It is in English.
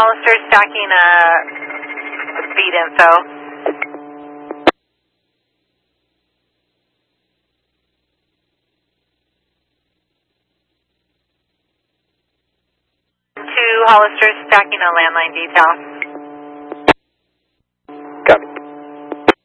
Hollister stacking speed info. 2 Hollister stacking a landline detail.